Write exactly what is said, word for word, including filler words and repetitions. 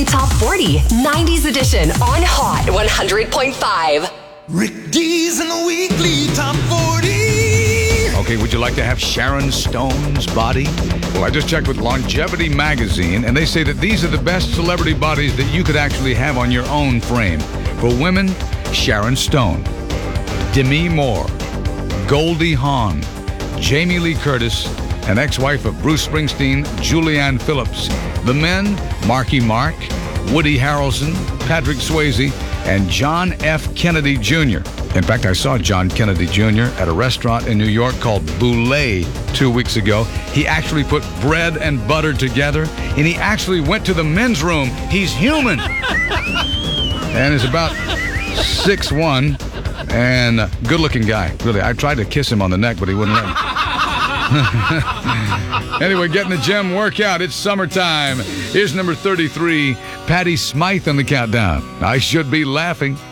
Top forty, nineties edition on Hot one hundred point five. Rick D's in the weekly Top forty. Okay, would you like to have Sharon Stone's body? Well, I just checked with Longevity Magazine, and they say that these are the best celebrity bodies that you could actually have on your own frame. For women, Sharon Stone, Demi Moore, Goldie Hawn, Jamie Lee Curtis, and ex-wife of Bruce Springsteen, Julianne Phillips. The men, Marky Mark, Woody Harrelson, Patrick Swayze, and John F. Kennedy Junior In fact, I saw John Kennedy Junior at a restaurant in New York called Boulé two weeks ago. He actually put bread and butter together, and he actually went to the men's room. He's human. And is about six one and a good-looking guy. Really, I tried to kiss him on the neck, but he wouldn't let me. Anyway, get in the gym, work out. It's summertime. Here's number thirty-three, Patty Smyth on the countdown. I Should Be Laughing.